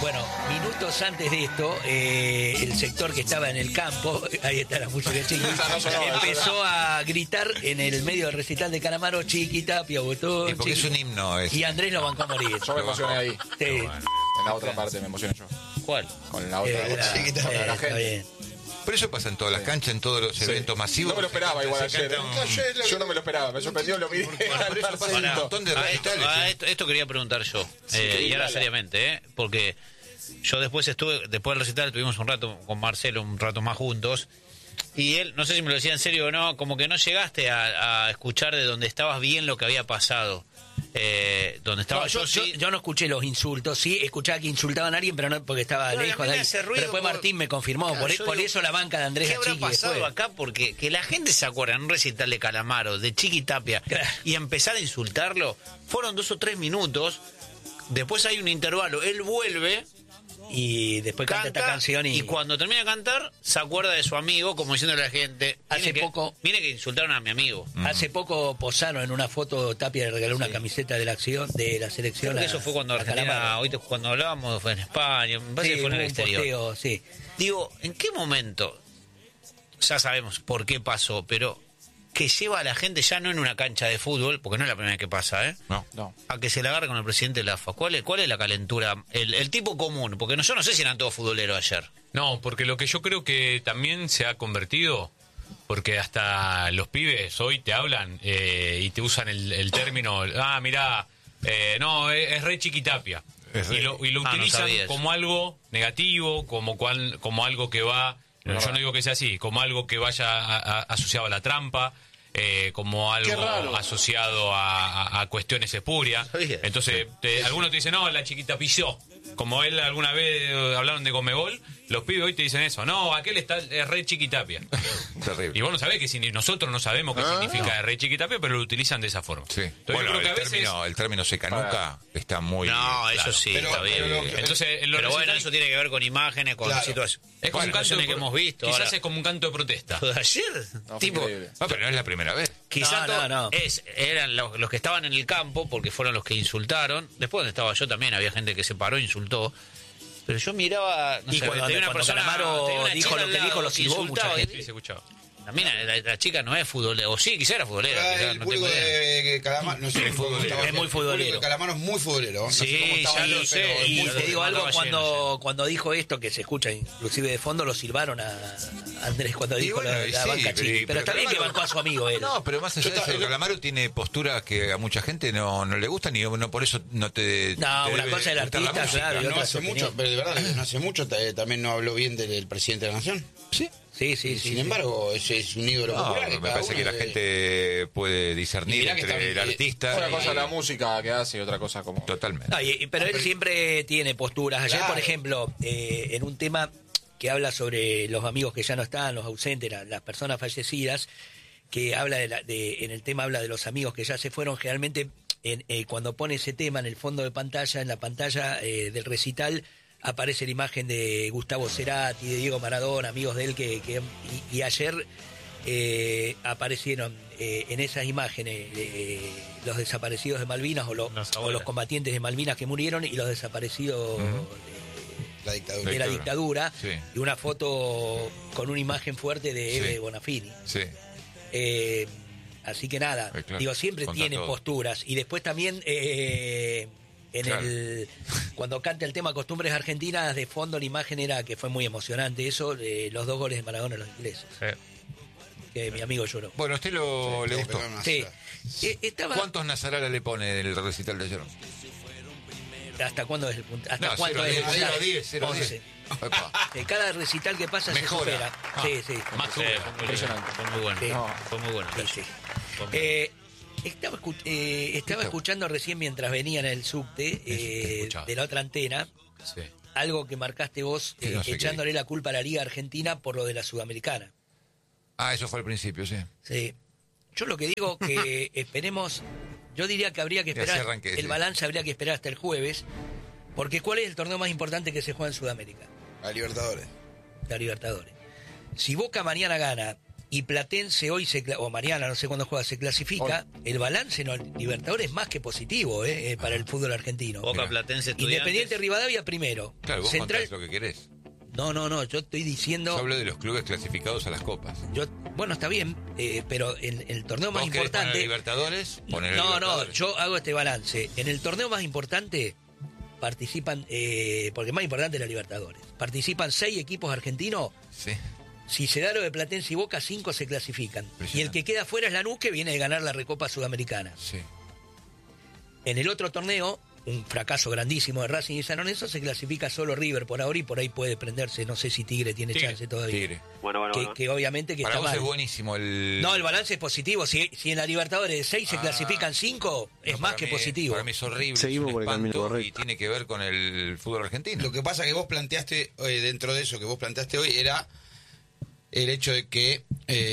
Bueno, minutos antes de esto, el sector que estaba en el campo, ahí está la música de Chiqui, empezó a gritar en el medio del recital de Calamaro, Chiqui, Tapia, Botón. Porque Chiqui. es un himno. Y Andrés lo bancó a morir. Yo me emocioné ahí. Sí. En la otra parte me emocioné yo. ¿Cuál? Con la otra. Está Con la gente. bien. Pero eso pasa en todas las canchas, en todos los eventos masivos. No me lo esperaba igual Se ayer. canta Yo no me lo esperaba, me sorprendió, lo miré. Por eso pasa en un montón de recitales. Esto quería preguntar yo, y ahora seriamente, porque yo después del recital tuvimos un rato con Marcelo, un rato más juntos, y él, no sé si me lo decía en serio o no, como que no llegaste a escuchar de donde estabas bien lo que había pasado. Donde estaba No, yo no escuché los insultos, sí, escuchaba que insultaban a alguien, pero no porque estaba No, lejos a mí de me ahí. hace ruido Pero después por- Martín me confirmó, Claro, por yo digo, eso la banca de Andrés ¿qué habrá Chiqui pasado después. acá? Porque que la gente se acuerda en un recital de Calamaro, de Chiqui Tapia, Claro. y empezar a insultarlo, fueron 2 o 3 minutos, después hay un intervalo, él vuelve, Y después canta esta canción y cuando termina de cantar, se acuerda de su amigo, como diciéndole a la gente, Hace poco- mire que insultaron a mi amigo. Hace poco posaron en una foto, Tapia le regaló una camiseta de la acción, de la selección. Creo que eso fue cuando a Argentina, Calamaro. hoy cuando hablábamos fue en España, me parece Sí, que fue en el hubo un exterior. posteo, sí. Digo, ¿en qué momento? Ya sabemos por qué pasó, pero que lleva a la gente ya no en una cancha de fútbol, porque no es la primera vez que pasa, ¿eh? No. A que se la agarre con el presidente de la AFA. ¿Cuál es la calentura? El tipo común, porque yo no sé si eran todos futboleros ayer. No, porque lo que yo creo que también se ha convertido, porque hasta los pibes hoy te hablan y te usan el término, mirá, no, es re Chiquitapia. Y lo no utilizan sabía eso. como algo negativo, como algo que va, yo no digo que sea así, como algo que vaya asociado a la trampa, como algo asociado a cuestiones espurias. Sabía. Entonces, algunos te dicen, no, la chiquita pisó. Como él alguna vez hablaron de Conmebol, los pibes hoy te dicen eso. No, aquel es re Chiquitapia. Terrible. Y vos no sabés nosotros no sabemos qué significa re Chiquitapia, pero lo utilizan de esa forma. Sí. Entonces, Bueno, yo creo que a veces... el término secanuca está muy... No, eso claro. sí, Pero- está bien. pero Entonces, en los Pero bueno, recitales- eso tiene que ver con imágenes, con Claro. situaciones. es como un canto situaciones que hemos visto. Quizás ahora. es como un canto de protesta. Lo de ayer, No, fue tipo, increíble. No, pero no es la primera vez. quizás No. eran los que estaban en el campo, porque fueron los que insultaron. Después donde estaba yo también había gente que se paró e insultó. Pero yo miraba, no Y sé, cuando- tenía una cuando persona, Calamaro tenía una dijo chica lo al que lado dijo, lo silbó insultaba, mucha gente. Sí, se escuchaba. La mina, la chica no es futbolera, o sí, quizá era futbolera. quizá, El no público tengo idea. de Calamaro, no sé, Es futbolero. Es muy futbolero. El público de Calamaro es muy futbolero. No sé Sí, cómo estaba ya ahí, lo pero sé, es Y muy te futbolero. digo algo, Caballero, cuando dijo esto, que se escucha inclusive de fondo, lo silbaron a Andrés cuando Y dijo bueno, la y banca sí, Chiqui. Pero está bien que Calamaro- bancó a su amigo él. No, pero más allá de eso, Calamaro tiene posturas que a mucha gente no le gustan y no por eso no te... No, te una debe cosa es el gustar la artista, música. claro, y No otra hace su mucho, opinión. pero de verdad, no hace mucho también no habló bien del presidente de la nación. Sí. Sí, sí, sí. Sin embargo, ese es un ídolo No, popular. me cada parece que uno la de- gente puede Y discernir mirá que entre está- el artista Una y... cosa la música que hace y otra cosa como... Totalmente. No, pero él siempre tiene posturas. Ayer, Claro. por ejemplo, en un tema que habla sobre los amigos que ya no están, los ausentes, las personas fallecidas, que habla en el tema habla de los amigos que ya se fueron. Generalmente, cuando pone ese tema en el fondo de pantalla, en la pantalla del recital, aparece la imagen de Gustavo Cerati, de Diego Maradona, amigos de él y ayer aparecieron en esas imágenes los desaparecidos de Malvinas o los combatientes de Malvinas que murieron y los desaparecidos La dictadura. de la dictadura, Sí. y una foto con una imagen fuerte de Sí. Eve Bonafini. Sí. Así que nada, Claro, digo, siempre contra tiene todo. posturas. Y después también Claro. cuando canta el tema Costumbres Argentinas, de fondo la imagen era que fue muy emocionante eso, los 2 goles de Maradona a los ingleses. Que mi amigo lloró. Bueno, ¿a usted le gustó? pero no Sí. sé. Estaba, ¿Cuántos Nazarala le pone el recital de ayer? ¿Hasta cuándo es el puntaje? ¿Hasta No, cuánto 0 a es el 10, 0 a puntaje? 10, 0 a 10. 11. Epa. Cada recital que pasa Mejora. se supera. Ah. Sí, sí. Más Sí, sube. fue muy Impresionante. bueno, fue muy bueno. Sí. No. Fue muy bueno. Sí, sí. Fue muy- Estaba escuchando recién mientras venía en el subte escuchaba. de la otra antena, Sí. algo que marcaste vos, Sí, no sé echándole la culpa a la Liga Argentina por lo de la Sudamericana. Ah, eso fue al principio, sí. Sí. Yo lo que digo que esperemos, yo diría que habría que Que así esperar, arranque, el sí. balance habría que esperar hasta el jueves, porque ¿cuál es el torneo más importante que se juega en Sudamérica? A Libertadores. La Libertadores. Si Boca mañana gana y Platense hoy, o mañana, no sé cuándo juega, se clasifica, el balance en los Libertadores es más que positivo para el fútbol argentino. Boca, Platense, Estudiantes. Independiente Rivadavia primero. Claro, vos Central... contás lo que querés. No, yo estoy diciendo... Yo hablo de los clubes clasificados a las copas. Bueno, está bien, pero en el torneo más ¿Vos querés importante... poner Libertadores? Poner No, Libertadores. yo hago este balance. En el torneo más importante participan, porque más importante es la Libertadores, participan 6 equipos argentinos. Sí. Si se da lo de Platense y Boca, 5 se clasifican. Y el que queda fuera es Lanús, que viene de ganar la Recopa Sudamericana. Sí. En el otro torneo, un fracaso grandísimo de Racing y San Lorenzo, se clasifica solo River por ahora y por ahí puede prenderse. No sé si Tigre tiene chance todavía. Tigre. Bueno. Que obviamente que Para está vos mal. es buenísimo el... No, el balance es positivo. Si en la Libertadores de 6 se clasifican 5, es No, más para que mí- positivo. Para mí es horrible. Seguimos es un por el camino espanto correcto. y tiene que ver con el fútbol argentino. Lo que pasa que vos planteaste, dentro de eso que vos planteaste hoy, era el hecho de que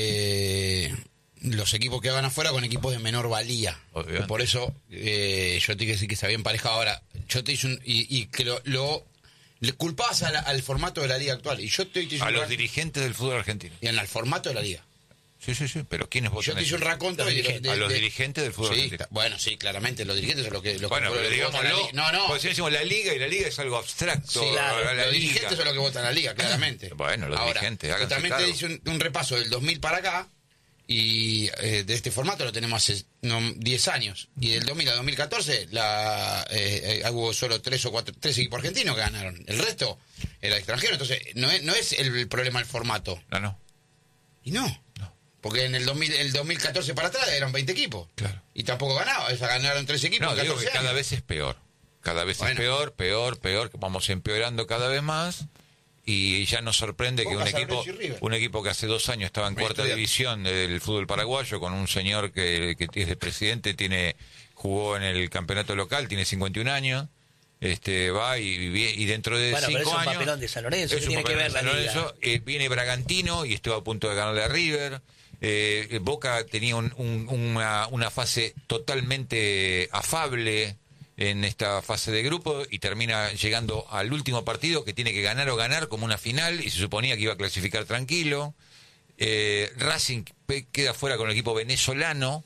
los equipos que van afuera con equipos de menor valía. Obviamente. Por eso yo te tengo que decir que se había emparejado. Ahora, yo te hice y que le culpabas al formato de la liga actual. Y yo te hice A un los rac- dirigentes del fútbol argentino. y en el formato de la liga. Sí, pero ¿quiénes Yo votan te hice un eso? raconto Los de- dirigentes. A los dirigentes del fútbol Sí, argentino. bueno, sí, claramente, los dirigentes son los que... Bueno, pero digámoslo. No. Porque si decimos la liga, y la liga es algo abstracto. Sí, claro, la los liga. dirigentes son los que votan la liga, claramente. Bueno, los dirigentes, háganse Yo también cargo. te hice un repaso del 2000 para acá, y de este formato lo tenemos hace 10 años. Y del 2000 a 2014 hubo solo 3 equipos argentinos que ganaron. El resto era extranjero. Entonces, no es el problema el formato. No. Y no. Porque en el 2014 para atrás eran 20 equipos. Claro. Y tampoco ganaba. Ganaron 3 equipos. No, en digo que 14 cada años. vez es peor. Cada vez Bueno. es peor, que vamos empeorando cada vez más. Y ya nos sorprende que Boca, un San equipo Lorenzo y River. un equipo que hace 2 años estaba en cuarta Estudiantes. división del fútbol paraguayo, con un señor que es de presidente, jugó en el campeonato local, tiene 51 años, va y dentro de Bueno, pero 5 es un años... papelón de San Lorenzo, es ¿qué un tiene que papelón ver de la San liga? Lorenzo, viene Bragantino y estuvo a punto de ganarle a River. Boca tenía una fase totalmente afable en esta fase de grupo y termina llegando al último partido que tiene que ganar o ganar como una final y se suponía que iba a clasificar tranquilo. Racing queda fuera con el equipo venezolano.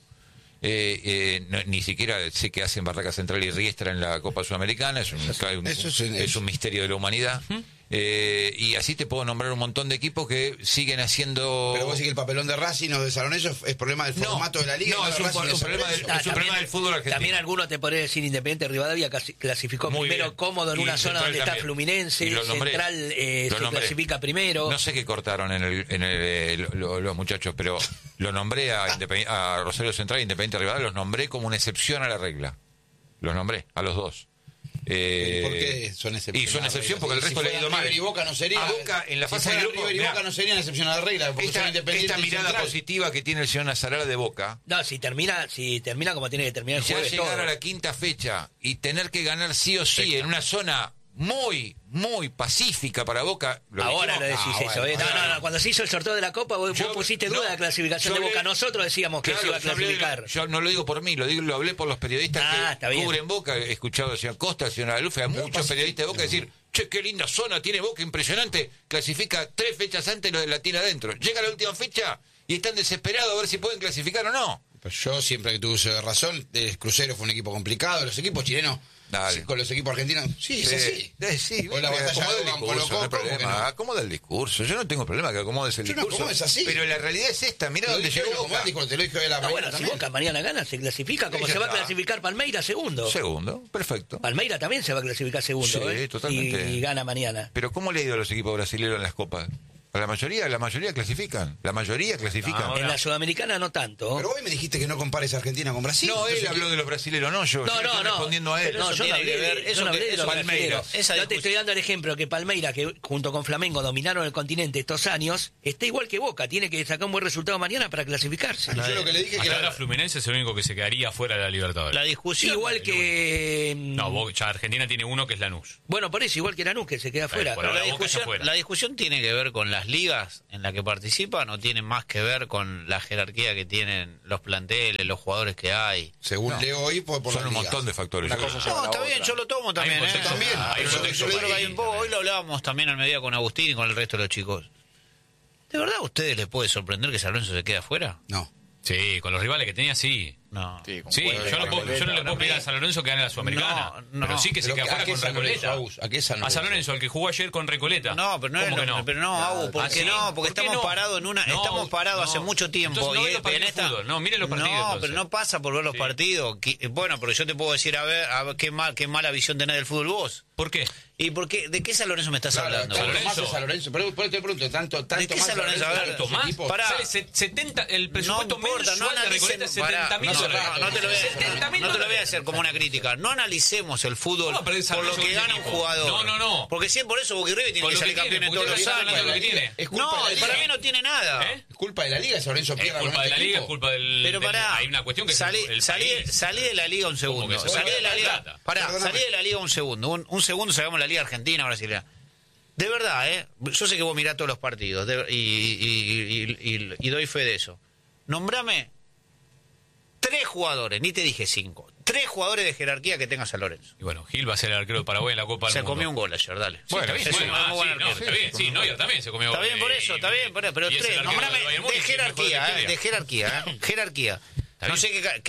Ni siquiera sé qué hacen Barraca Central y Riestra en la Copa Sudamericana. Es un misterio de la humanidad. Y así te puedo nombrar un montón de equipos que siguen haciendo... Pero vos decís que el papelón de Racing o de San Lorenzo es problema del formato de la liga. No, y es de un Racing y de San problema Lorenzo. es un problema del fútbol argentino. También alguno te podría decir Independiente Rivadavia clasificó Muy primero bien. cómodo en Y una zona Central donde está también. Fluminense, Y lo nombré. Central se Lo nombré. clasifica primero. No sé qué cortaron los muchachos, pero lo nombré a Rosario Central e Independiente Rivadavia, los nombré como una excepción a la regla. Los nombré, a los dos. ¿Por qué son excepciones? Y son excepción porque el resto le ha ido mal. River y Boca no sería. A Boca en la fase de grupo, River y mirá, Boca no serían excepción a la regla, porque son independientes. esta y mirada Central. positiva que tiene el señor Nazarala de Boca, No, si termina como tiene que terminar el ya jueves llegar todo. a la quinta fecha y tener que ganar sí o sí en una zona muy pacífica para Boca. Ahora lo decís eso, ¿eh? No, cuando se hizo el sorteo de la Copa, vos pusiste duda de la clasificación de Boca. Nosotros decíamos que se iba a clasificar. Yo no lo digo por mí, lo hablé por los periodistas está que bien. cubren Boca. He escuchado al señor Costa, al señor Alufe, a muchos periodistas de Boca decir: che, qué linda zona tiene Boca, impresionante. Clasifica 3 fechas antes, la tiene adentro. Llega la última fecha y están desesperados a ver si pueden clasificar o no. Pues yo siempre que tuve uso de razón, el Crucero fue un equipo complicado, los equipos chilenos Dale. con los equipos argentinos, sí, es así. Sí, O la batalla acomoda de el Boca con discurso, no hay Loco, ¿cómo que problema. no? Acomoda el discurso. Yo no tengo problema que acomodes el Yo no discurso. acomodes así. Pero la realidad es esta. Mirá Lo dónde dije llegó yo, Boca. te lo dije hoy a la mañana Bueno, si también. Boca mañana gana, se clasifica como Ya se va a está. clasificar Palmeiras segundo. Segundo, perfecto. Palmeiras también se va a clasificar segundo, Sí, ¿eh? totalmente. Y gana mañana. Pero ¿cómo le ha ido a los equipos brasileños en las copas? A la mayoría clasifican. La mayoría clasifican. Ahora- En la Sudamericana no tanto. Pero hoy me dijiste que no compares Argentina con Brasil. No, él Entonces, habló de los brasileños, no yo. No, Yo estoy respondiendo a él. No, eso yo no tiene hablé que ver- de, yo eso no hablé que- de los eso Palmeiras. brasileños. Esa Yo te discusión- estoy dando el ejemplo que Palmeiras, que junto con Flamengo dominaron el continente estos años, está igual que Boca. Tiene que sacar un buen resultado mañana para clasificarse. yo lo que le dije que Hasta era... ahora Fluminense es el único que se quedaría fuera de la Libertadores. La discusión. Igual que... No, ya Argentina tiene uno que es Lanús. Bueno, por eso, igual que Lanús, que se queda fuera. por Pero ahora Boca está fuera. la discusión tiene que ver con las ligas en las que participan o tiene más que ver con la jerarquía que tienen los planteles, los jugadores que hay. Según leo hoy, por Son las un ligas. montón de factores. Una Yo cosa creo. lleva a No, la está otra. bien, yo lo tomo también. un contexto, también. hay un Yo contexto creo Creo que hay político un poco, hoy lo hablábamos también al mediodía con Agustín y con el resto de los chicos. ¿De verdad a ustedes les puede sorprender que San Lorenzo se quede afuera? No. Sí, con los rivales que tenía, sí. No. Sí, con Sí, Puebla, yo no con le Recoleta. puedo pedir a San Lorenzo que gane la Sudamericana. No, pero sí que se Pero queda ¿a afuera qué con San Lorenzo, Recoleta. Agus? ¿A qué San A San Lorenzo? Lorenzo, el que jugó ayer con Recoleta. No, pero no es ¿Cómo que no? pero no, Agu, ¿por qué ¿sí? no? Porque ¿Por qué estamos no? parados en una, No, estamos parados no. hace mucho tiempo Entonces no y ve los partidos de fútbol. No, mire los partidos, No, entonces. pero no pasa por ver los Sí. partidos. Bueno, pero yo te puedo decir a ver qué mala visión tenés del fútbol vos. ¿Por qué? ¿Y por qué? ¿De qué San Lorenzo me estás hablando? San Tanto Lorenzo. más es San Lorenzo. Pero por eso te pregunto, tanto ¿De qué más San Lorenzo? A ver, ¿Tanto más? equipo. Pará. Sale 70, el presupuesto no importa, mensual de Recoleta es 70.000 no, dólares. no te lo voy a, 70.000 no te lo voy a dólares. hacer como una crítica. No analicemos el fútbol ¿Cómo perdés San por lo Lorenzo que con gana ese un equipo? jugador. No. Porque si es por eso Boca y River tienen Con que lo salir que tiene, campeones porque todos los está hablando de lo que años. tiene. Es culpa No, de la para liga. mí no tiene nada. ¿Eh? Es culpa de la liga, San Lorenzo Es pierda con culpa de este la liga, es equipo. culpa del... Pero pará, hay una cuestión que salí es el país. de la liga un segundo. que se Salí vuelve de la la liga. plata? Pará, Perdóname. salí de la liga un segundo. Un segundo sacamos la liga argentina, brasileña. De verdad, yo sé que vos mirás todos los partidos y doy fe de eso. Nombrame 3 jugadores, ni te dije 5. 3 jugadores de jerarquía que tenga San Lorenzo. Y bueno, Gil va a ser el arquero de Paraguay en la Copa del Se Mundo. comió un gol ayer, dale. Bueno, Sí, está es bien, un bueno, muy buen sí, no, arquero. está bien, sí, Neuer también se comió Está gol. bien por eso, está bien, pero Y es el 3, arquero nombrame del Bayern de Múnich, el mejor de la jerarquía, historia. de jerarquía, jerarquía. No bien. sé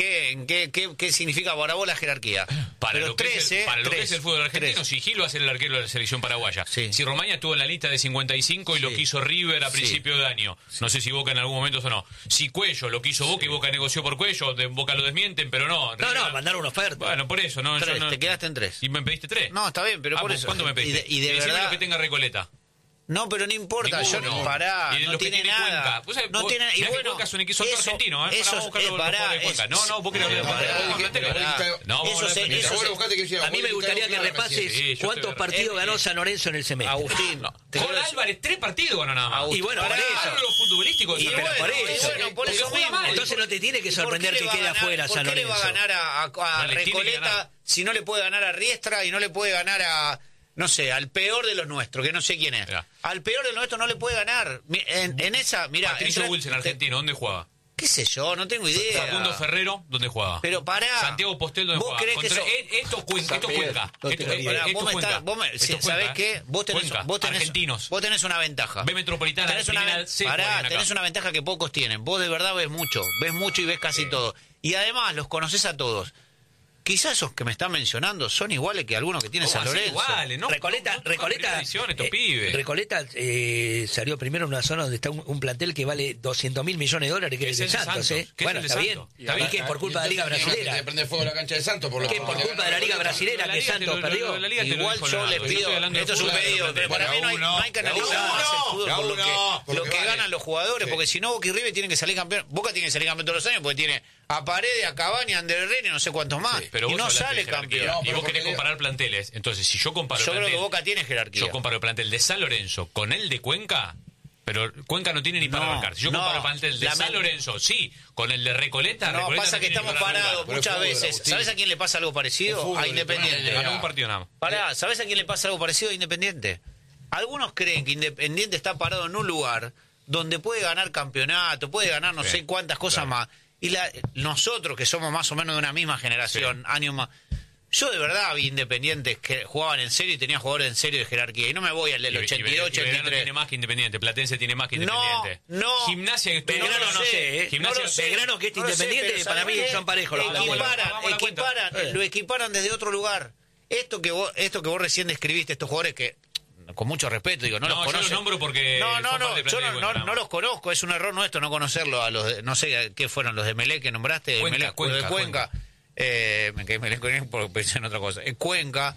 qué significa para vos la jerarquía. Para pero lo que, es, para lo que es el fútbol argentino, 3. si Gil va a ser el arquero de la selección paraguaya. Sí. Si Romaña estuvo en la lista de 55 y lo Sí. quiso River a Sí. principio de año, no sé si Boca en algún momento o no. Si Cuello lo quiso Boca y Boca negoció por Cuello, de Boca lo desmienten, pero no. No, River- mandaron una oferta. Bueno, por eso, no. yo 3, no- te quedaste en 3. Y me pediste 3. No, está bien, pero por eso. ¿Cuánto me pediste? Y de Decime verdad. lo que tenga Recoleta. No, pero no importa, Ninguno. yo pará, Y de no los que tiene tiene nada. Cuenca. Vos sabés, No vos- tiene, y mirá que bueno, Cuenca es un equipo argentino, ¿eh? Eso Para buscar los pará, jugadores de Cuenca. No, vos querés hablar de pará, planteles. pará. No, vamos a hablar de Eso planteles. se- Vos lo buscaste que decía, A mí vos me gustaría que dijiste algo claro repases recién. Sí, yo cuántos te- partidos ganó San Lorenzo en el semestre. Agustín, te Con quiero decir- Álvarez 3 partidos ganó nada más. Agustín, Y bueno, pará. por eso. Hablo de lo futbolístico de Y San bueno, Lorenzo. y bueno, por eso Porque juega mismo. mal. Entonces no te tiene que ¿Y por sorprender qué que le va quede a ganar- afuera San ¿Por qué le va a Lorenzo. ganar a No le tiene que Recoleta ganar. si no le puede ganar a Riestra y no le puede ganar a, no sé, al peor de los nuestros, que no sé quién es? Mirá. Al peor de los nuestros no le puede ganar. En esa, mirá. Patricio Wilson, argentino, ¿dónde jugaba? ¿Qué sé yo? No tengo idea. Facundo Ferrero, ¿dónde jugaba? Pero pará. Santiago Postel, ¿dónde ¿Vos jugaba? creés que Contra- eso- Esto es Cuenca. San Esto es Miguel. Cuenca. No te Esto lo digo. es Pará, vos me Cuenca. estás, vos me- Esto es ¿sabés Cuenca, qué? Vos tenés, Cuenca. vos tenés, Argentinos. vos tenés una ventaja. B Metropolitana, Tenés una, Primera C, pará, juegan acá. tenés una ventaja que pocos tienen. Vos de verdad ves mucho y ves casi todo. Y además los conoces a todos. Quizás esos que me están mencionando son iguales que algunos que tiene ¿Cómo San así Lorenzo. iguales? No, Recoleta, no tocan primera división, estos pibes. Recoleta salió primero en una zona donde está un plantel que vale 200.000 millones de dólares, que es Es el el de de Santos, Santos, que es Bueno, el de está bien. Santos. Está bien que por culpa de la Liga Brasilera. Que prende fuego la cancha de Santos por lo Que por culpa de la Liga Brasilera que Santos perdió. Igual yo les pido, esto es un pedido, pero para mí no hay que analizar más el fútbol por lo que vale. ganan los jugadores, Sí. porque si no Boca y River tienen que salir campeón. Boca tiene que salir campeón todos los años porque tiene a Paredes, a Cavani, a Ander Herrera y no sé cuántos más. Sí, Pero y vos no hablaste de sale jerarquía. campeón. No, Y pero vos querés porque- comparar planteles. Entonces, si yo comparo Yo el creo que plantel, Boca tiene jerarquía. yo comparo el plantel de San Lorenzo con el de Cuenca, pero Cuenca no tiene ni para No, bancar. Si yo no, comparo el plantel de la San men- Lorenzo, sí, con el de Recoleta, No, Recoleta pasa que tiene ni estamos para parados bancar. Pero es muchas fútbol, veces. Agustín. ¿Sabes a quién le pasa algo Es parecido? fútbol, A Independiente. Ganó un partido nada más. Pará, ¿sabes a quién le pasa algo parecido a Independiente? Algunos creen que Independiente está parado en un lugar donde puede ganar campeonato, puede ganar no Sí, sé cuántas cosas claro. más. Y nosotros, que somos más o menos de una misma generación, años más... Yo de verdad vi Independientes que jugaban en serio y tenían jugadores en serio de jerarquía. Y no me voy al del 82, Y Belgrano 83. tiene más que Independiente, Platense tiene más que No, Independiente. no. Gimnasia que Belgrano no sé, ¿eh? Gimnasia- No lo sé. Belgrano que es No lo sé, Independiente, pero para mí ¿sabés qué? son parejos los planteles. Hagamos la cuenta. Lo equiparan desde otro lugar. Esto que vos recién describiste, estos jugadores que, con mucho respeto, digo, no los yo conozco. los nombro porque No, son parte del yo plantel de Cuenca, nada no más. los conozco, es un error nuestro no conocerlo a los de, no sé qué fueron los de Melé que nombraste, Cuenca, Melé, Cuenca, los de Cuenca. Me quedé Melé porque pensé en otra cosa. Cuenca.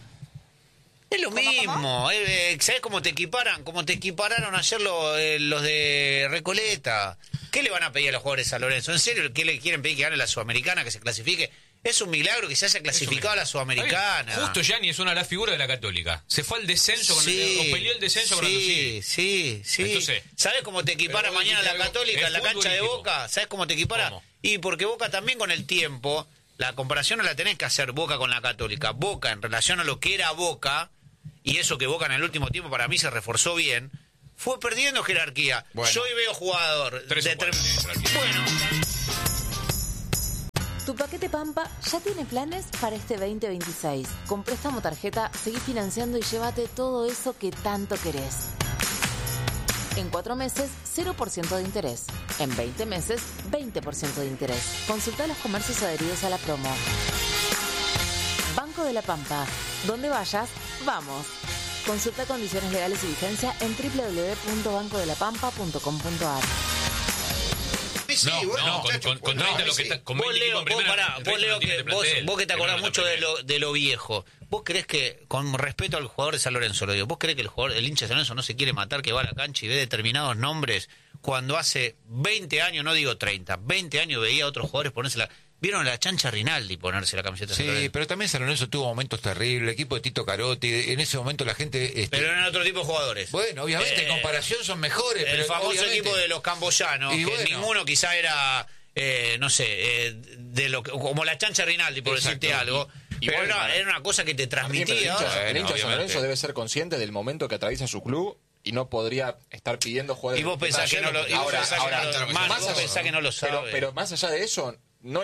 Es lo mismo, ¿sabes cómo te equiparan? Como te equipararon ayer los de Recoleta. ¿Qué le van a pedir a los jugadores de San Lorenzo? ¿En serio qué le quieren pedir que gane la Sudamericana, que se clasifique? Es un milagro que se haya clasificado a la Sudamericana. Justo Gianni es una de las figuras de la Católica. Se fue al descenso, o peleó el descenso con sí, sí. Entonces, ¿sabes cómo te equipara pero vos mañana la dijiste algo- Católica en la es cancha de futbolístico. Boca? ¿Sabes cómo te equipara? ¿Cómo? Y porque Boca también con el tiempo, la comparación no la tenés que hacer Boca con la Católica. Boca en relación a lo que era Boca, y eso que Boca en el último tiempo para mí se reforzó bien, fue perdiendo jerarquía. Bueno. Yo hoy veo jugador Tres o cuatro tiene jerarquía. Bueno, Tu paquete Pampa ya tiene planes para este 2026. Con préstamo tarjeta, seguí financiando y llévate todo eso que tanto querés. En 4 meses, 0% de interés. En 20 meses, 20% de interés. Consulta los comercios adheridos a la promo. Banco de la Pampa. Donde vayas, vamos. Consulta condiciones legales y vigencia en www.bancodelapampa.com.ar. Sí, bueno, con 30 lo que está, con 20 Leo, equipos en primera, vos, Leo, que vos que te acordás mucho de de lo viejo, ¿vos creés que, con respeto al jugador de San Lorenzo, lo digo, vos creés que el hincha de San Lorenzo no se quiere matar, que va a la cancha y ve determinados nombres cuando hace 20 años, no digo 30, 20 años veía a otros jugadores ponérsela? ¿Vieron a la Chancha Rinaldi ponerse la camiseta de San Lorenzo? Sí, pero también San Lorenzo tuvo momentos terribles, el equipo de Tito Carotti, en ese momento la gente... Pero eran otro tipo de jugadores. Bueno, obviamente en comparación son mejores, El pero famoso obviamente... equipo de los camboyanos, Y que bueno. ninguno quizá era, no sé, de lo que, como la Chancha Rinaldi, por Exacto. decirte algo. Y Pero bueno, era una cosa que te transmitía. el hincha de San obviamente. Lorenzo debe ser consciente del momento que atraviesa su club y no podría estar pidiendo jugadores. Y vos pensás que no lo, y vos Ahora, pensás ahora, que no lo- más vos allá- pensás que no lo sabe. pero más allá de eso,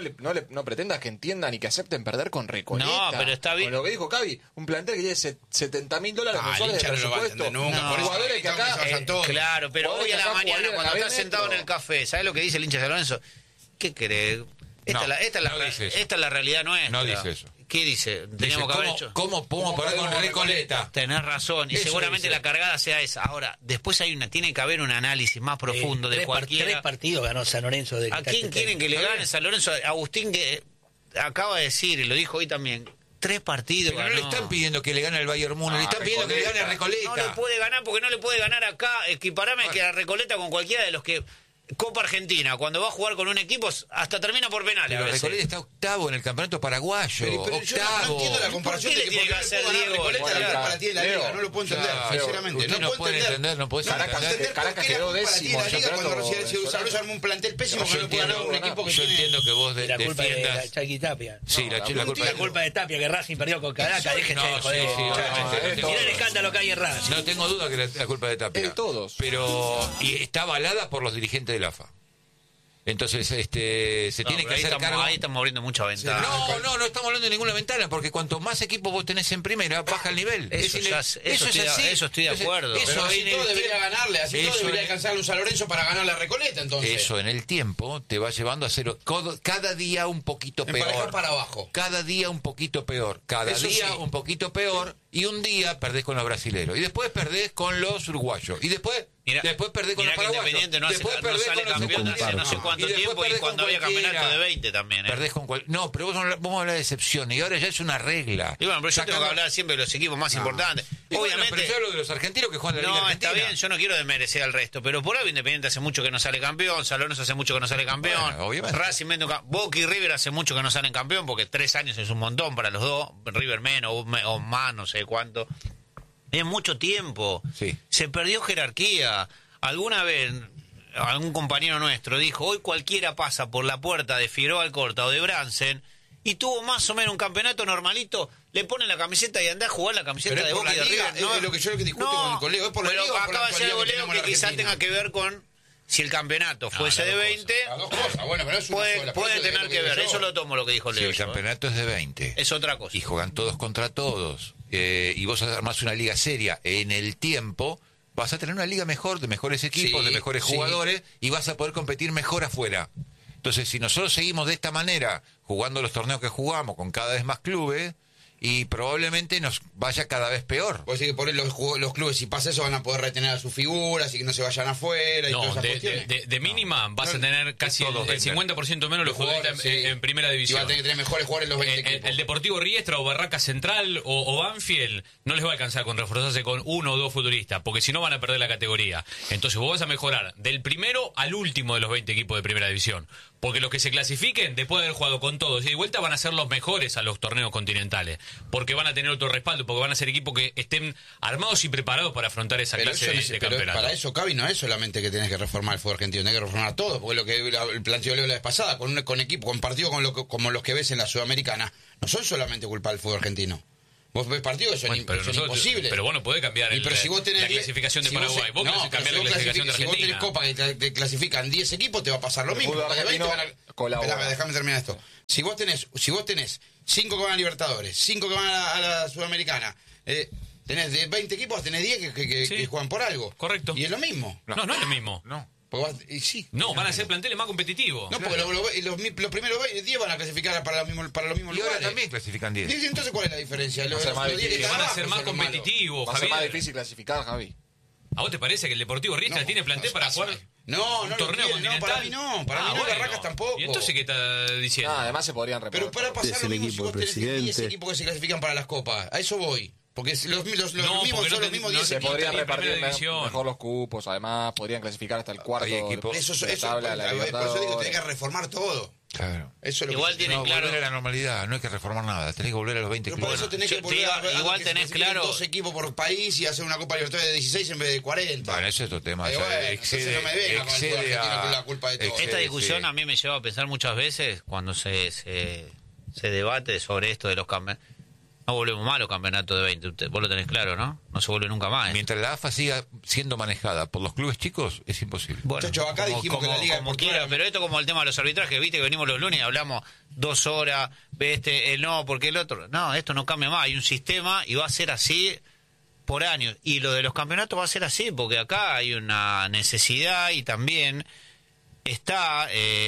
no pretendas que entiendan y que acepten perder con Recoleta. No, pero está bien. Con lo que dijo Cavi, un plantel que tiene $70.000 el mensuales de hincha no lo va a presupuesto. entender nunca, por eso Jugadores que acá... pasan todos. Claro, pero Jugadores hoy a que la acá mañana, jugarían cuando a la estás vez sentado en metro. el café, ¿sabés lo que dice el hincha de San Lorenzo? ¿Qué querés? Esta, No, es la, esta, es la, no dice eso. esta es la realidad nuestra. No dice eso. ¿Qué dice? Teníamos que haber hecho. ¿Cómo podemos parar con Recoleta? Tenés razón, y Eso seguramente dice. la cargada sea esa. Ahora, después tiene que haber un análisis más profundo de 3 cualquiera. partidos ganó San Lorenzo. De ¿A quién quieren que le gane San Lorenzo? Agustín, que acaba de decir, y lo dijo hoy también, 3 partidos Pero no le ganó. están pidiendo que le gane al Bayern Múnich, le están pidiendo que le gane a Recoleta. No le puede ganar porque no le puede ganar acá. Equiparame que a Recoleta con cualquiera de los que... Copa Argentina, cuando va a jugar con un equipo, hasta termina por penales. Pero a veces. Recoleta está octavo en el campeonato paraguayo. Pero yo no octavo. entiendo la comparación ¿Por qué de le tiene que no le hacer puedo ganar Diego? Recoleta Bueno, para ti en la Leo, liga, no lo puedo entender, claro, sinceramente. usted no puede entender, no puede Caracas, entender. Caracas quedó décimo en en la liga cuando campeonato recién se San Lorenzo armó un plantel pésimo que Yo no le puede ganar a un equipo que yo tiene... entiendo que vos La culpa de la defiendas... Chaki Tapia. Sí, la culpa La culpa de Tapia, que Racing perdió con Caracas. Déjense No, de joder. sí, sí, muchachos. Mirá el escándalo que hay en Racing. No tengo duda que la culpa es de Tapia. De todos. Pero y está avalada por los dirigentes del AFA. Entonces, se tiene que hacer cargo. Ahí estamos abriendo mucha ventana. No estamos hablando de ninguna ventana, porque cuanto más equipos vos tenés en primera, baja el nivel. Eso Es ya- eso eso es estoy- así. eso estoy de Entonces, acuerdo. Eso Pero en así el todo debería tiempo- ganarle, así todo eso debería en- alcanzarle un San Lorenzo para ganar la Recoleta, entonces. Eso en el tiempo te va llevando a ser cada día un poquito Emparejar peor. para abajo. Cada día un poquito peor. Cada Eso día sí. un poquito peor. Y un día perdés con los brasileros. Y después perdés con los uruguayos. Y después perdés con Mirá los que paraguayos. Independiente no, Después no perdés sale con los campeón hace secundarios. no sé cuánto Y después tiempo y perdés cuando con había campeonato cualquiera. de 20 también. Perdés con no, pero vamos a hablar de excepciones. Y ahora ya es una regla. Y bueno, pero yo tengo que Sacando- hablar siempre de los equipos más importantes. Y bueno, Obviamente. pero yo hablo de los argentinos que juegan en la Liga No, Argentina. está bien, yo no quiero desmerecer al resto, pero por algo Independiente hace mucho que no sale campeón, San Lorenzo hace mucho que no sale campeón, Bueno, obviamente. Racing menos, Boca y River hace mucho que no salen campeón, porque 3 años es un montón para los dos, River menos o más, no sé cuánto. Es mucho tiempo. Sí. Se perdió jerarquía. Alguna vez algún compañero nuestro dijo, hoy cualquiera pasa por la puerta de Figueroa Alcorta o de Bransen y tuvo más o menos un campeonato normalito, le ponen la camiseta y anda a jugar la camiseta Pero es de por Boca y la de liga, River. es lo que yo discuto con Leo, es por la pero liga o por la acaba de ser actualidad que Leo tenemos que en quizás Argentina. tenga que ver con si el campeonato fuese de 20, Las dos cosas, bueno, pero es una sola. puede Por eso tener es que lo ver. digo yo. Eso lo tomo lo que dijo Si Leo. el yo, campeonato es de 20. Es otra cosa. Y juegan todos contra todos. Y vos armás una liga seria en el tiempo, vas a tener una liga mejor, de mejores equipos, Sí, de mejores sí. jugadores, y vas a poder competir mejor afuera. Entonces, si nosotros seguimos de esta manera, jugando los torneos que jugamos, con cada vez más clubes, y probablemente nos vaya cada vez peor. Vos decís que por ahí los clubes, si pasa eso, van a poder retener a sus figuras y que no se vayan afuera y todas No, esas cuestiones. de mínima vas a tener casi todos el venden. 50% menos los futbolistas sí. en primera Y división. van a tener que tener mejores jugadores los 20 equipos. El Deportivo Riestra o Barraca Central o Banfield no les va a alcanzar con reforzarse con 1 o 2 futbolistas, porque si no van a perder la categoría. Entonces vos vas a mejorar del primero al último de los 20 equipos de primera división. Porque los que se clasifiquen, después de haber jugado con todos y de vuelta, van a ser los mejores a los torneos continentales. Porque van a tener otro respaldo, porque van a ser equipos que estén armados y preparados para afrontar esa Pero, clase eso de pero campeonato. para eso, Cavi, no es solamente que tenés que reformar el fútbol argentino, tenés que reformar todo, porque lo que el planteó Leo la vez pasada, con equipos, con partidos como los que ves en la Sudamericana, no son solamente culpa del fútbol argentino. Vos ves partidos que son, Bueno, pero son nosotros- imposibles. pero vos no podés cambiar pero si vos tenés la 10 clasificación de si Paraguay. Vos no, cambiás pero la clasificación de si vos tenés Argentina. Copa que te clasifican 10 equipos, te va a pasar lo El mismo. fútbol Capaz de 20 argentino colabora. Esperame, déjame terminar esto. Si vos tenés 5 que van a Libertadores, 5 que van a la Sudamericana, Tenés de 20 equipos, tenés 10 que juegan por algo. Correcto. Y es lo mismo. No es lo mismo. No. Y sí. No, van a ser planteles más competitivos. No, porque los primeros 10 van a clasificar para los mismos Y ahora lugares. también clasifican 10. ¿Y entonces cuál es la diferencia? Va a ser más los 10 que difícil. están Van a abajo ser más son los malos. competitivos, Va a ser más Javier. difícil clasificar, Javi. ¿A vos te parece que el Deportivo Riestra No, tiene plantel para jugar No, un no torneo lo tiene, continental? para mí no. Para mí no, bueno. Barracas tampoco. ¿Y entonces qué está diciendo? Además se podrían repetir. Pero para pasar Es lo el mismo si equipo vos del tenés 10 presidente. equipos que se clasifican para las copas. A eso voy. Porque los No, mismos porque son no los mismos 10 Se equipos. podrían en primera repartir división. mejor los cupos, además podrían clasificar hasta el cuarto Hay equipos. Eso, de la tabla de la por eso digo, Libertadores. tenés que reformar todo. Claro. Eso es lo Igual que tienen No, claro. volver a la normalidad, no hay que reformar nada. Tenés que volver a los 20 Pero por clubes. eso tenés yo que te volver digo, a igual que se tenés clasifiquen claro- 2 equipos por país y hacer una Copa Libertadores de 16 en vez de 40. Bueno, ese es otro tema. Bueno, entonces no me venga con el fútbol argentino, que es la culpa de todo. excede, Esta discusión sí. a mí me lleva a pensar muchas veces cuando se debate sobre esto de los campeonatos. No volvemos más a los campeonatos de 20. Vos lo tenés claro, ¿no? No se vuelve nunca más. Mientras la AFA siga siendo manejada por los clubes chicos, es imposible. Bueno, Muchachos, acá dijimos que la Liga como Deportiva- quiera, pero esto como el tema de los arbitrajes, viste que venimos los lunes y hablamos 2 horas, el no, porque el otro. No, esto no cambia más. Hay un sistema y va a ser así por años. Y lo de los campeonatos va a ser así, porque acá hay una necesidad y también está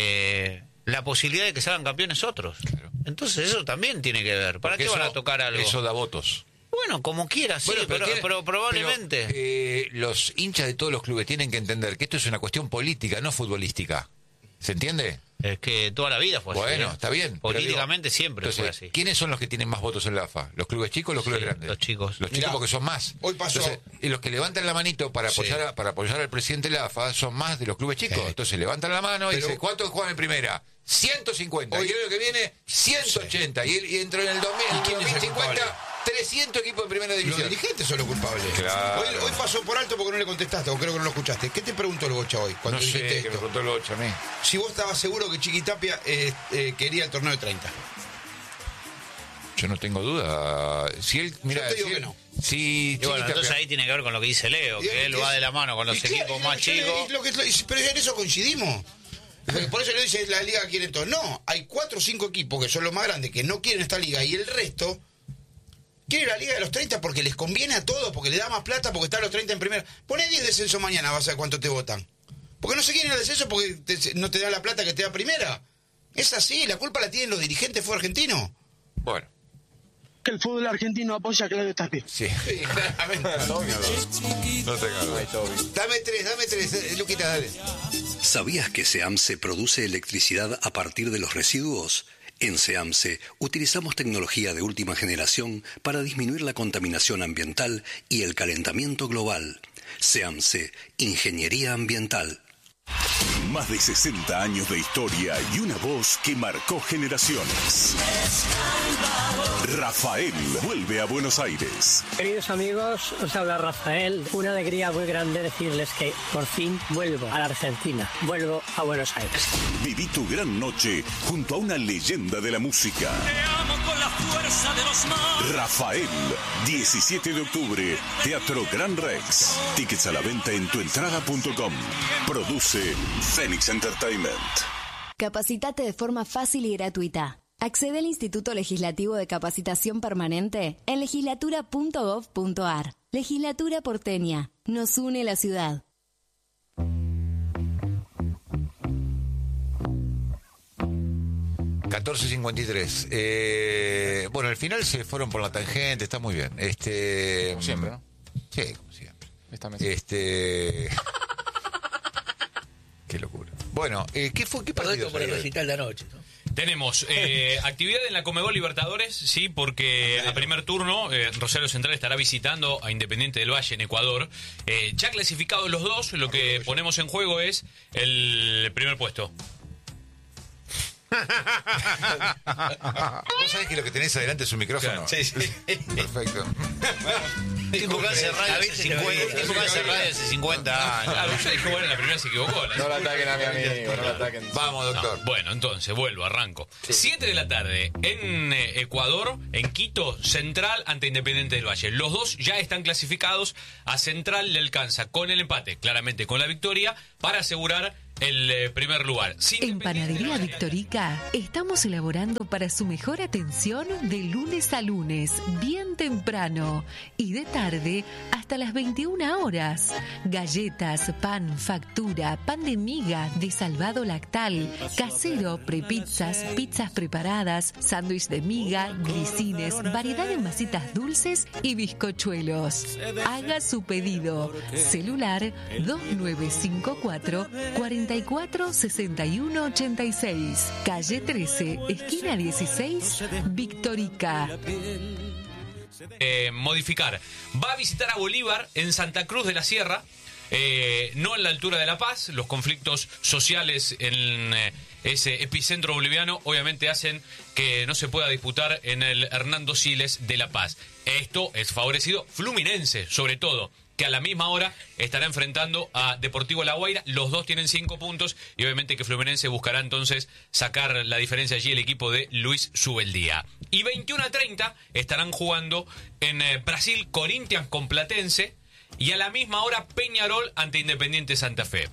la posibilidad de que salgan campeones otros. Claro. Entonces eso también tiene que ver. ¿Para Porque qué van eso- a tocar algo? Eso da votos. Bueno, como quiera, sí, Bueno, pero probablemente. Los hinchas de todos los clubes tienen que entender que esto es una cuestión política, no futbolística. ¿Se entiende? Es que toda la vida fue así. Bueno, ¿eh? está bien. Políticamente pero digo, siempre fue entonces, así. ¿quiénes son los que tienen más votos en la AFA? ¿Los clubes chicos o los clubes Sí, grandes? los chicos. Los chicos Mirá, porque son más. hoy pasó- Y los que levantan la manito para Sí. apoyar al presidente de la AFA son más de los clubes chicos. Sí. Entonces levantan la mano y Pero- dicen, ¿cuántos juegan en primera? 150. Hoy- Y el año que viene, 180. Y dentro en el 2000, ¿Y quién es el 2050, culpable? 300 equipos en primera Los división. dirigentes son los culpables. Claro. Hoy pasó por alto porque no le contestaste, o creo que no lo escuchaste. ¿Qué te preguntó el Bocha hoy cuando No sé, dijiste que me esto? contó el 8 a mí. Si vos estabas seguro que Chiquitapia quería el torneo de 30. Yo no tengo duda. Si él, mira, Yo te digo si que él- no. Si Y bueno, Chiquitapia- entonces ahí tiene que ver con lo que dice Leo, que él va de la mano con los Y claro, equipos más yo le- chicos. pero en eso coincidimos. Por eso le dice la liga quiere todo. No, hay 4 o 5 equipos que son los más grandes que no quieren esta liga y el resto quiere la liga de los 30 porque les conviene a todos, porque le da más plata, porque están los 30 en primera. Poné 10 descenso mañana, vas a ver cuánto te votan. Porque no se quieren el descenso porque no te da la plata que te da primera. Es así, la culpa la tienen los dirigentes fútbol argentino. Bueno, Que el fútbol argentino apoya a Claudio Tapia. sí. Sí, claramente. No tengas duda. Dame 3, Luquita, dale. ¿Sabías que SEAMSE produce electricidad a partir de los residuos? En SEAMSE utilizamos tecnología de última generación para disminuir la contaminación ambiental y el calentamiento global. SEAMSE, Ingeniería Ambiental. Más de 60 años de historia y una voz que marcó generaciones. Rafael vuelve a Buenos Aires. Queridos amigos, os habla Rafael. Una alegría muy grande decirles que por fin vuelvo a la Argentina. Vuelvo a Buenos Aires. Viví tu gran noche junto a una leyenda de la música. Rafael, 17 de octubre, Teatro Gran Rex. Tickets a la venta en tuentrada.com. Produce Phoenix Entertainment. Capacitate de forma fácil y gratuita. Accede al Instituto Legislativo de Capacitación Permanente en legislatura.gov.ar. Legislatura porteña. Nos une la ciudad. $14.53. Bueno, al final se fueron por la tangente, está muy bien. Como siempre, ¿no? Sí, como siempre. Esta mesa. Qué locura. Bueno, ¿qué fue? ¿Qué Todo partido esto por el salió? recital de anoche, ¿no? Tenemos actividad en la Comebol Libertadores, sí, porque a primer turno Rosario Central estará visitando a Independiente del Valle en Ecuador. Ya clasificados los dos, lo que ponemos en juego es el primer puesto. ¿Vos sabés que lo que tenés adelante es un micrófono? Sí, sí. Perfecto. Tipo que hace radio hace 50, tipo que hace radio hace 50 años. Ah, yo dije, bueno, en la primera se equivocó. No lo ataquen a mi amigo, no lo ataquen. Vamos, doctor. No, bueno, entonces, vuelvo, arranco. 7 de la tarde en Ecuador, en Quito, Central ante Independiente del Valle. Los dos ya están clasificados. A Central le alcanza con el empate, claramente con la victoria, para asegurar el primer lugar. En Panadería Victorica estamos elaborando para su mejor atención de lunes a lunes, bien temprano, y de tarde hasta las 21 horas. Galletas, pan, factura, pan de miga, de salvado lactal, casero, prepizzas, pizzas preparadas, sándwich de miga, grisines, variedad de masitas dulces y bizcochuelos. Haga su pedido. Celular 2954 44 61 86, calle 13, esquina 16, Victorica. Modificar. Va a visitar a Bolívar en Santa Cruz de la Sierra, no en la altura de La Paz. Los conflictos sociales en ese epicentro boliviano obviamente hacen que no se pueda disputar en el Hernando Siles de La Paz. Esto es favorecido Fluminense, sobre todo, que a la misma hora estará enfrentando a Deportivo La Guaira. Los dos tienen 5 puntos y obviamente que Fluminense buscará entonces sacar la diferencia allí el equipo de Luis Subeldía. Y 21:30 estarán jugando en Brasil Corinthians con Platense y a la misma hora Peñarol ante Independiente Santa Fe.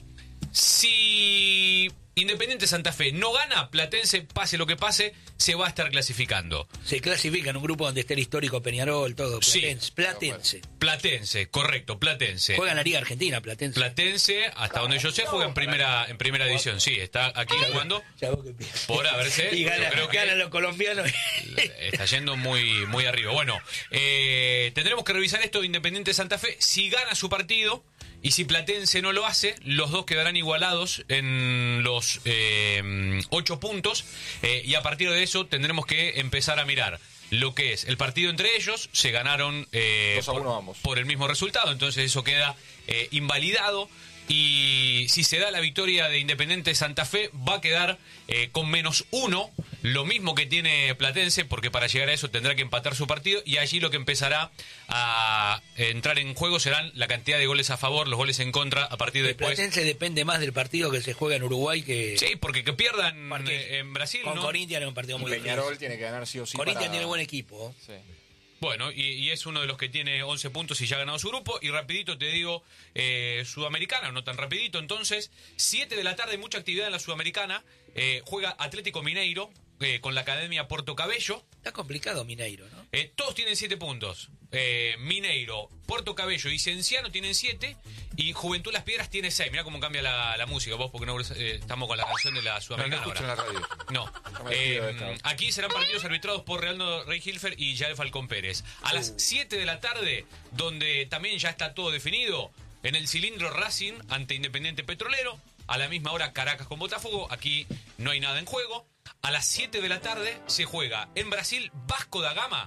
Si Independiente Santa Fe no gana, Platense, pase lo que pase, se va a estar clasificando. Se clasifica en un grupo donde está el histórico Peñarol, todo. Platense. Sí. Platense. Platense, correcto, Platense. Juega en la Liga Argentina, Platense. Platense, hasta donde yo sé, juega en primera división. Sí, está aquí jugando. Por a ver si. Y creo que ganan los colombianos. Está yendo muy, muy arriba. Bueno, tendremos que revisar esto de Independiente Santa Fe. Si gana su partido y si Platense no lo hace, los dos quedarán igualados en los 8 puntos. Y a partir de eso tendremos que empezar a mirar lo que es el partido entre ellos. Se ganaron 2-1 ambos por el mismo resultado, entonces eso queda invalidado. Y si se da la victoria de Independiente Santa Fe, va a quedar con -1, lo mismo que tiene Platense, porque para llegar a eso tendrá que empatar su partido, y allí lo que empezará a entrar en juego serán la cantidad de goles a favor, los goles en contra, a partir de después. Platense depende más del partido que se juega en Uruguay que... Sí, porque que pierdan en Brasil, con ¿no? Corinthians es un partido muy difícil. Peñarol tiene que ganar sí o sí. Corinthians tiene buen equipo. Sí. Bueno, y es uno de los que tiene 11 puntos y ya ha ganado su grupo. Y rapidito te digo, Sudamericana, no tan rapidito. Entonces, 7 de la tarde, mucha actividad en la Sudamericana. Juega Atlético Mineiro con la Academia Porto Cabello. Está complicado Mineiro, ¿no? Todos tienen 7 puntos. Mineiro, Porto Cabello y Cienciano tienen 7. Y Juventud Las Piedras tiene 6. Mirá cómo cambia la música, vos, porque no estamos con la canción de la Sudamericana no ahora. La radio. No. Aquí serán partidos arbitrados por Reynaldo Rey Hilfer y Yael Falcón Pérez. A las 7 de la tarde, donde también ya está todo definido, en el cilindro Racing ante Independiente Petrolero. A la misma hora Caracas con Botafogo. Aquí no hay nada en juego. A las 7 de la tarde se juega en Brasil Vasco da Gama.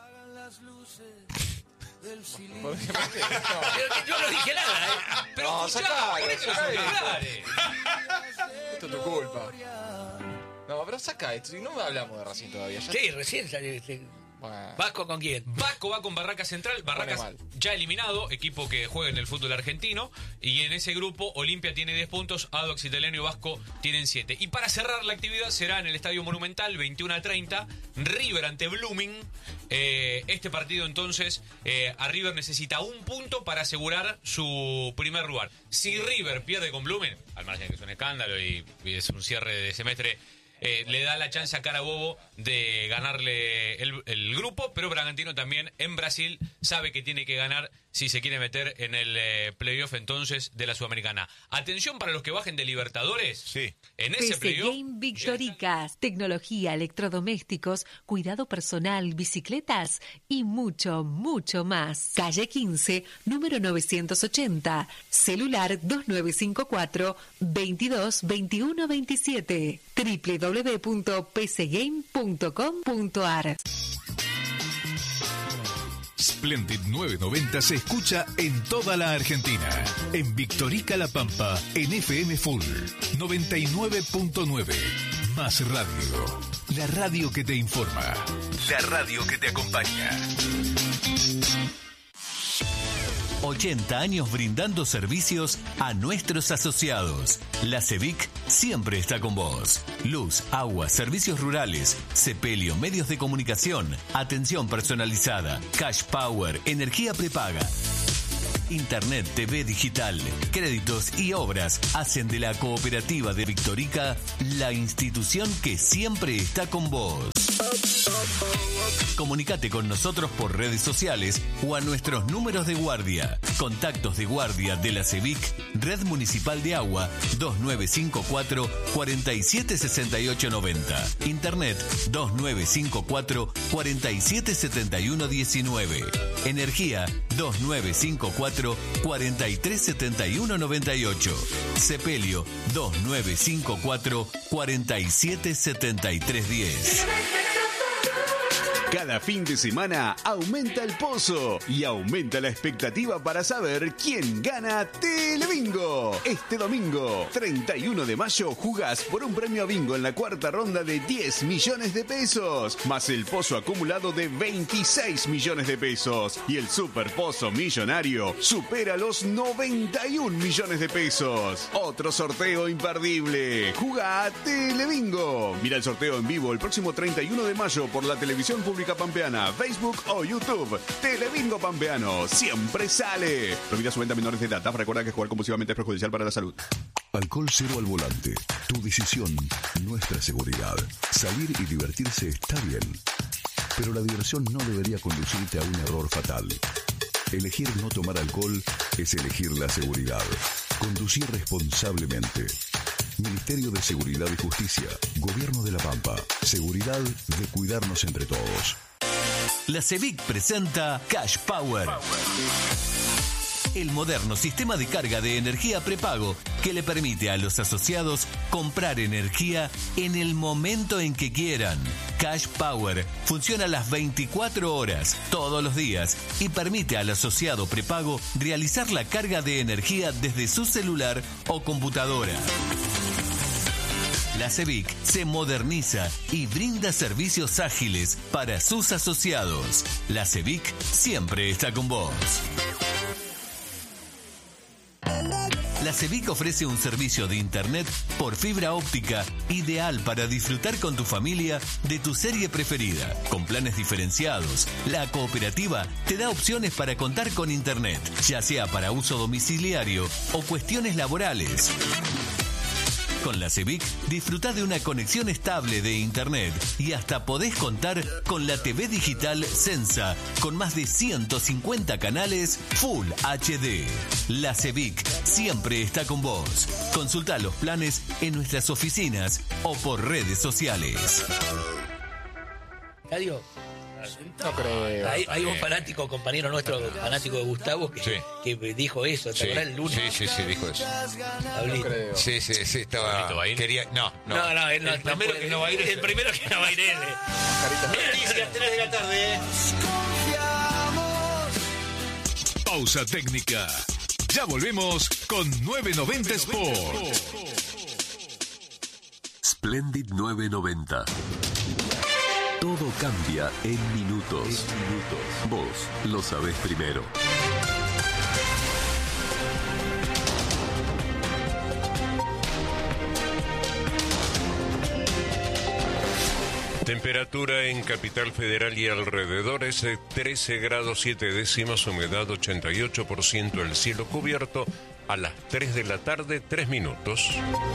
Pero que yo no dije nada, Pero no, escuchá, por eso esto es tu culpa. No, pero saca esto, si no hablamos de Racing todavía. Ya sí, recién salió. Bueno. ¿Vasco con quién? Vasco va con Barracas Central. Barracas ya eliminado, equipo que juega en el fútbol argentino. Y en ese grupo, Olimpia tiene 10 puntos, Audax Italiano y Vasco tienen 7. Y para cerrar la actividad será en el Estadio Monumental, 21:30, River ante Blooming. Este partido entonces, a River necesita 1 punto para asegurar su primer lugar. Si River pierde con Blooming, al margen que es un escándalo y es un cierre de semestre, le da la chance a Carabobo de ganarle el grupo, pero Bragantino también en Brasil sabe que tiene que ganar si se quiere meter en el playoff entonces de la Sudamericana. Atención para los que bajen de Libertadores. Sí. En ese PC playoff. Game Victoricas, tecnología, electrodomésticos, cuidado personal, bicicletas y mucho, mucho más. Calle 15, número 980, celular 2954 22 21 27, www.pcgame.com.ar. Splendid 990 se escucha en toda la Argentina. En Victorica La Pampa, en FM Full 99.9. Más radio. La radio que te informa. La radio que te acompaña. 80 años brindando servicios a nuestros asociados. La CEVIC siempre está con vos. Luz, agua, servicios rurales, sepelio, medios de comunicación, atención personalizada, cash power, energía prepaga. Internet, TV digital, créditos y obras hacen de la Cooperativa de Victorica la institución que siempre está con vos. Comunicate con nosotros por redes sociales o a nuestros números de guardia. Contactos de guardia de la CEVIC, Red Municipal de Agua, 2954-476890. Internet, 2954-477119. Energía, 2954-437198. Sepelio, 2954-477310. Cada fin de semana aumenta el pozo y aumenta la expectativa para saber quién gana Telebingo. Este domingo, 31 de mayo, jugás por un premio a bingo en la cuarta ronda de 10 millones de pesos, más el pozo acumulado de 26 millones de pesos. Y el super pozo millonario supera los 91 millones de pesos. Otro sorteo imperdible. Jugá a Telebingo. Mira el sorteo en vivo el próximo 31 de mayo por la televisión pública Pampeana, Facebook o YouTube. Telebingo Pampeano siempre sale. Prohibida su venta a menores de edad. Recuerda que jugar compulsivamente es perjudicial para la salud. Alcohol cero al volante. Tu decisión, nuestra seguridad. Salir y divertirse está bien, pero la diversión no debería conducirte a un error fatal. Elegir no tomar alcohol es elegir la seguridad. Conducir responsablemente. Ministerio de Seguridad y Justicia, Gobierno de La Pampa. Seguridad de cuidarnos entre todos. La CEVIC presenta Cash Power. El moderno sistema de carga de energía prepago que le permite a los asociados comprar energía en el momento en que quieran. Cash Power funciona las 24 horas, todos los días, y permite al asociado prepago realizar la carga de energía desde su celular o computadora. La CEVIC se moderniza y brinda servicios ágiles para sus asociados. La CEVIC siempre está con vos. La CEVIC ofrece un servicio de internet por fibra óptica ideal para disfrutar con tu familia de tu serie preferida. Con planes diferenciados, la cooperativa te da opciones para contar con internet, ya sea para uso domiciliario o cuestiones laborales. Con la CEVIC disfrutá de una conexión estable de internet y hasta podés contar con la TV digital Sensa con más de 150 canales Full HD. La CEVIC siempre está con vos. Consultá los planes en nuestras oficinas o por redes sociales. Adiós. No creo. Hay un fanático, compañero nuestro, fanático de Gustavo, que dijo eso, ¿te acuerdas el lunes? Sí, dijo eso. No creo. Sí, estaba... Quería... No, él no, el primero que no va a ir. El primero que no va a ir él. Noticias 3 de la tarde. Pausa técnica. Ya volvemos con 990 Sport. Splendid 990. Todo cambia en minutos. Vos lo sabés primero. Temperatura en Capital Federal y alrededores, 13 grados 7 décimas, humedad 88%, el cielo cubierto a las 3 de la tarde, 3 minutos.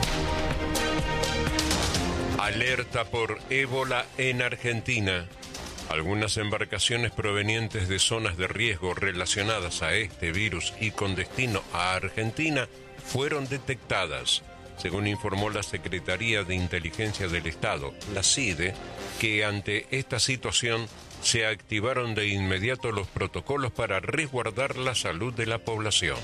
Alerta por ébola en Argentina. Algunas embarcaciones provenientes de zonas de riesgo relacionadas a este virus y con destino a Argentina fueron detectadas, según informó la Secretaría de Inteligencia del Estado, la CIDE, que ante esta situación se activaron de inmediato los protocolos para resguardar la salud de la población.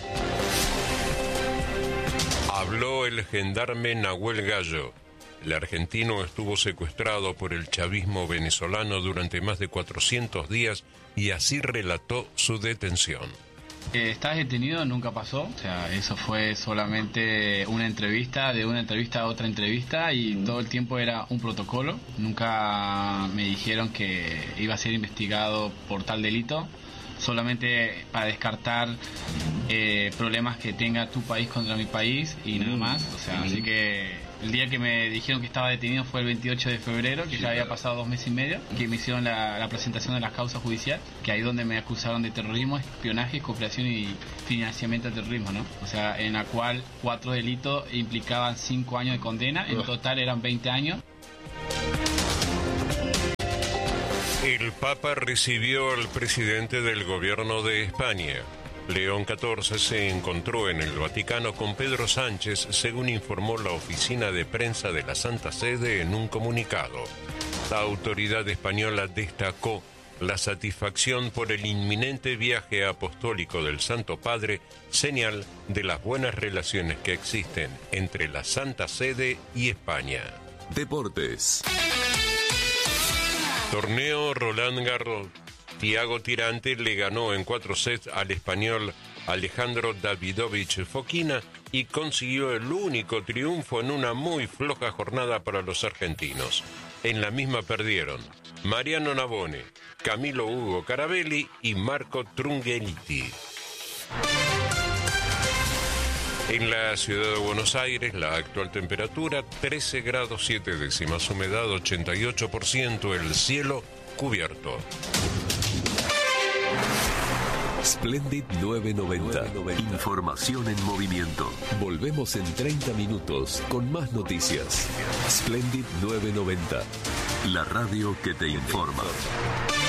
Habló el gendarme Nahuel Gallo. El argentino estuvo secuestrado por el chavismo venezolano durante más de 400 días y así relató su detención. Estar detenido nunca pasó, o sea, eso fue solamente una entrevista, de una entrevista a otra entrevista y todo el tiempo era un protocolo. Nunca me dijeron que iba a ser investigado por tal delito, solamente para descartar problemas que tenga tu país contra mi país y nada más, o sea, así que El día que me dijeron que estaba detenido fue el 28 de febrero, que ya había pasado 2 meses y medio, que me hicieron la presentación de la causa judicial, que ahí donde me acusaron de terrorismo, espionaje, cooperación y financiamiento al terrorismo, ¿no? O sea, en la cual 4 delitos implicaban 5 años de condena, en total eran 20 años. El Papa recibió al presidente del gobierno de España. León XIV se encontró en el Vaticano con Pedro Sánchez, según informó la oficina de prensa de la Santa Sede en un comunicado. La autoridad española destacó la satisfacción por el inminente viaje apostólico del Santo Padre, señal de las buenas relaciones que existen entre la Santa Sede y España. Deportes. Torneo Roland Garros. Thiago Tirante le ganó en 4 sets al español Alejandro Davidovich Fokina y consiguió el único triunfo en una muy floja jornada para los argentinos. En la misma perdieron Mariano Navone, Camilo Hugo Carabelli y Marco Trungelliti. En la ciudad de Buenos Aires, la actual temperatura 13 grados 7 décimas, humedad 88%, el cielo cubierto. Splendid 990. Información en movimiento. Volvemos en 30 minutos con más noticias. Splendid 990. La radio que te informa.